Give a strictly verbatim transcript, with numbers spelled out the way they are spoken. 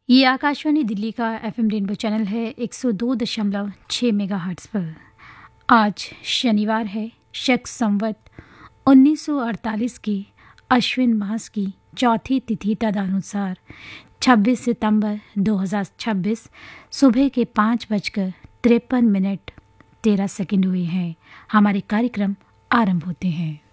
ये आकाशवाणी दिल्ली का FM rainbow channel है एक सौ दो दशमलव छः मेगाहर्ट्ज़ पर। आज शनिवार है, शक संवत उन्नीस सौ अड़तालीस की अश्विन मास की चौथी तिथि तदनुसार छब्बीस सितंबर दो हज़ार छब्बीस सुबह के पाँच बजकर तिरपन मिनट तेरह सेकंड हुए हैं। हमारे कार्यक्रम आरंभ होते हैं।